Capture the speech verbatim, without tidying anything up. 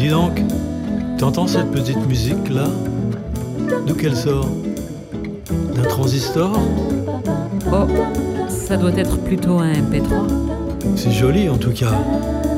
Dis donc, t'entends cette petite musique là? D'où qu'elle sort? D'un transistor? Oh, ça doit être plutôt un M P trois. C'est joli en tout cas.